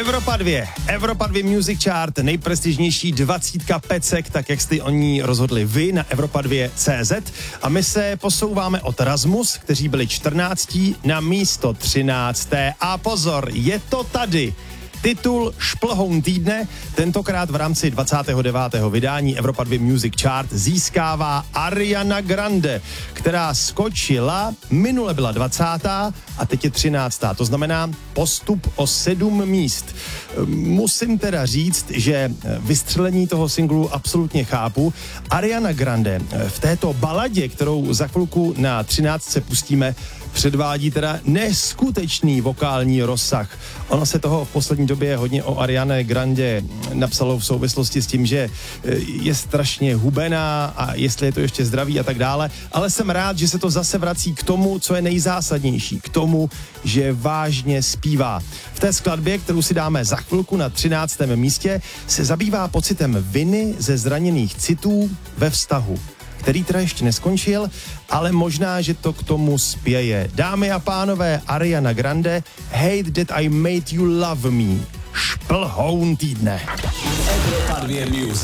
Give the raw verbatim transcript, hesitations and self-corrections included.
Evropa dva, Evropa dva Music Chart, nejprestižnější dvacítka pecek, tak jak jste o ní rozhodli vy na Evropa dva tečka cé zet. A my se posouváme od Rasmus, kteří byli čtrnáctí, na místo třinácté. A pozor, je to tady. Titul Šplhoun týdne, tentokrát v rámci dvacátého devátého vydání Evropa dva Music Chart získává Ariana Grande, která skočila, minule byla dvacátá a teď je třináctá. To znamená postup o sedm míst. Musím teda říct, že vystřelení toho singlu absolutně chápu. Ariana Grande v této baladě, kterou za chvilku na třináctce pustíme, předvádí teda neskutečný vokální rozsah. Ono se toho v poslední době hodně o Ariane Grande napsalo v souvislosti s tím, že je strašně hubená a jestli je to ještě zdraví a tak dále, ale jsem rád, že se to zase vrací k tomu, co je nejzásadnější, k tomu, že vážně zpívá. V té skladbě, kterou si dáme za chvilku na třináctém místě, se zabývá pocitem viny ze zraněných citů ve vztahu, který teda ještě neskončil, ale možná, že to k tomu spěje. Dámy a pánové, Ariana Grande, Hate That I Made You Love Me. Šplhoun týdne. Evropa dva Music.